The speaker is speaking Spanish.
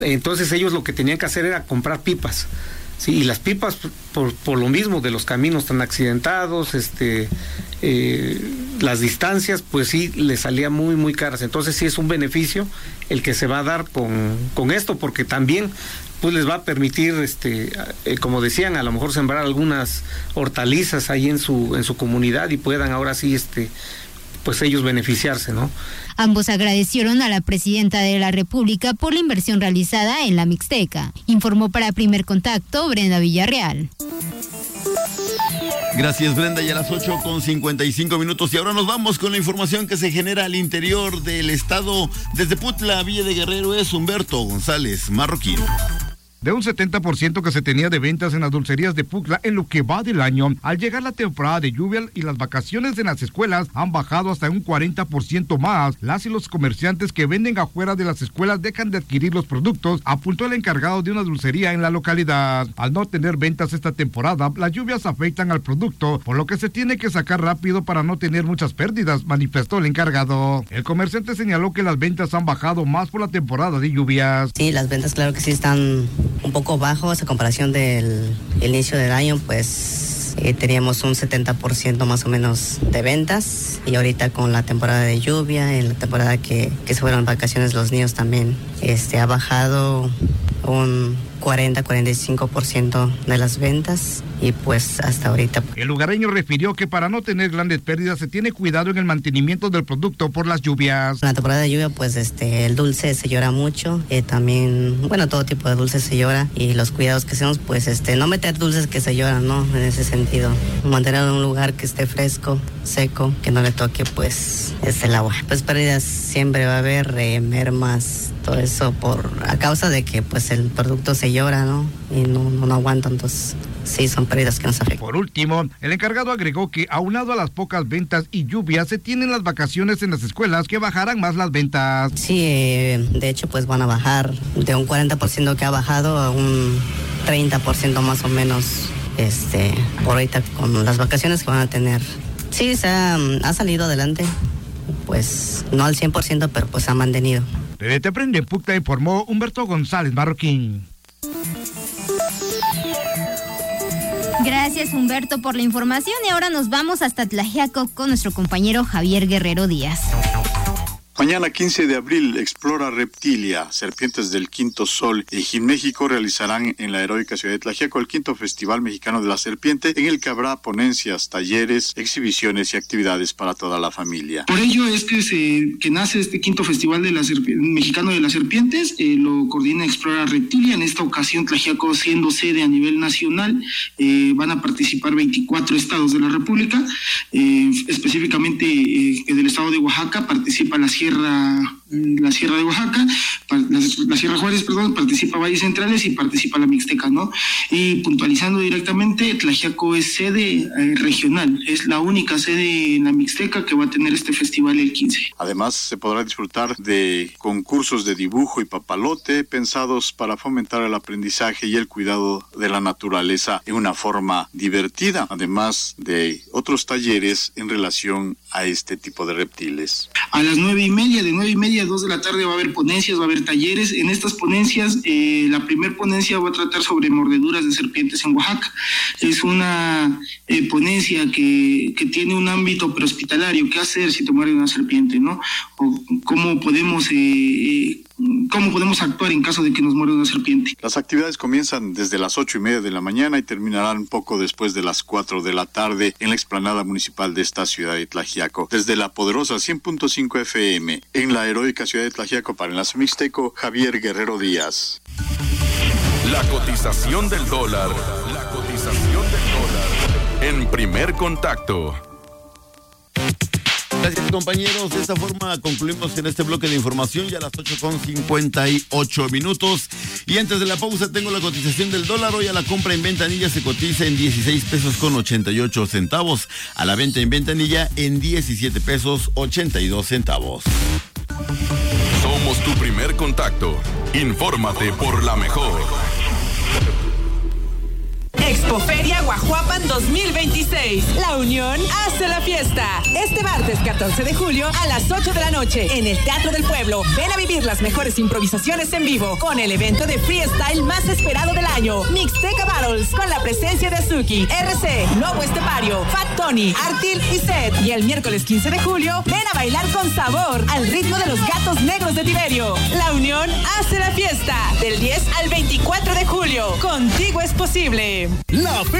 Entonces ellos lo que tenían que hacer era comprar pipas. Sí, y las pipas, por lo mismo de los caminos tan accidentados, las distancias, pues sí, les salía muy, muy caras. Entonces sí es un beneficio el que se va a dar con esto, porque también pues les va a permitir, como decían, a lo mejor sembrar algunas hortalizas ahí en su comunidad y puedan ahora sí, pues ellos beneficiarse, ¿no? Ambos agradecieron a la presidenta de la República por la inversión realizada en la Mixteca. Informó para Primer Contacto Brenda Villarreal. Gracias, Brenda, ya a las 8:55. Y ahora nos vamos con la información que se genera al interior del estado. Desde Putla, Villa de Guerrero, es Humberto González Marroquín. De un 70% que se tenía de ventas en las dulcerías de Pucla en lo que va del año, al llegar la temporada de lluvia y las vacaciones en las escuelas han bajado hasta un 40% más. Las y los comerciantes que venden afuera de las escuelas dejan de adquirir los productos, apuntó el encargado de una dulcería en la localidad. Al no tener ventas esta temporada, las lluvias afectan al producto, por lo que se tiene que sacar rápido para no tener muchas pérdidas, manifestó el encargado. El comerciante señaló que las ventas han bajado más por la temporada de lluvias. Sí, las ventas claro que sí están un poco bajos a comparación del inicio del año, pues teníamos un 70% más o menos de ventas, y ahorita con la temporada de lluvia, en la temporada que se fueron vacaciones los niños también, ha bajado un 40-45% de las ventas, y pues hasta ahorita. El lugareño refirió que para no tener grandes pérdidas se tiene cuidado en el mantenimiento del producto por las lluvias. En la temporada de lluvia pues el dulce se llora mucho, también, bueno, todo tipo de dulce se llora, y los cuidados que hacemos pues no meter dulces que se lloran, ¿no? En ese sentido, mantener en un lugar que esté fresco, seco, que no le toque pues el agua. Pues pérdidas siempre va a haber, mermas, todo eso a causa de que pues el producto se llora, ¿no? Y no aguanta, entonces sí son pérdidas que nos afectan. Por último, el encargado agregó que aunado a las pocas ventas y lluvias, se tienen las vacaciones en las escuelas que bajarán más las ventas. Sí, de hecho pues van a bajar de un 40% que ha bajado a un 30% más o menos, por ahorita con las vacaciones que van a tener. Sí, ha salido adelante, pues no al 100%, pero pues ha mantenido. Desde Teprende en Pucla informó Humberto González Marroquín. Gracias, Humberto, por la información, y ahora nos vamos hasta Tlaxiaco con nuestro compañero Javier Guerrero Díaz. Mañana 15 de abril, Explora Reptilia, Serpientes del Quinto Sol y México realizarán en la heroica ciudad de Tlaxiaco el quinto Festival Mexicano de la Serpiente, en el que habrá ponencias, talleres, exhibiciones y actividades para toda la familia. Por ello es que nace este quinto Festival Mexicano de las Serpientes, lo coordina Explora Reptilia. En esta ocasión, Tlaxiaco siendo sede a nivel nacional, van a participar 24 estados de la República, específicamente del estado de Oaxaca participa la Sierra de Oaxaca, la Sierra Juárez, participa Valles Centrales y participa la Mixteca, ¿no? Y puntualizando directamente, Tlaxiaco es sede regional, es la única sede en la Mixteca que va a tener este festival el 15. Además, se podrá disfrutar de concursos de dibujo y papalote pensados para fomentar el aprendizaje y el cuidado de la naturaleza en una forma divertida, además de otros talleres en relación a este tipo de reptiles. A las 9:30, de 9:30 a 2 de la tarde va a haber ponencias, va a haber talleres. En estas ponencias, la primer ponencia va a tratar sobre mordeduras de serpientes en Oaxaca. Es una ponencia que tiene un ámbito prehospitalario. ¿Qué hacer si te muerde una serpiente, no? O cómo podemos actuar en caso de que nos muerde una serpiente. Las actividades comienzan desde las 8:30 de la mañana y terminarán un poco después de las 4 de la tarde en la explanada municipal de esta ciudad de Tlaxiaco. Desde la poderosa 100.5 FM, en la heroica ciudad de Tlaxiaco, para Enlace Mixteco, Javier Guerrero Díaz. La cotización del dólar. En Primer Contacto. Gracias, compañeros. De esta forma concluimos en este bloque de información ya a las 8:58. Y antes de la pausa tengo la cotización del dólar. Hoy a la compra en ventanilla se cotiza en 16 pesos con 88 centavos. A la venta en ventanilla en 17 pesos 82 centavos. Somos tu primer contacto. Infórmate por la mejor. Expoferia Guajuapan 2026. La Unión hace la fiesta. Este martes 14 de julio a las 8 de la noche en el Teatro del Pueblo. Ven a vivir las mejores improvisaciones en vivo con el evento de freestyle más esperado del año, Mixteca Battles, con la presencia de Azuki, RC, Lobo Estepario, Fat Tony, Artil y Seth. Y el miércoles 15 de julio, ven a bailar con sabor al ritmo de los Gatos Negros de Tiberio. La Unión hace la fiesta del 10 al 24 de julio. Contigo es posible. La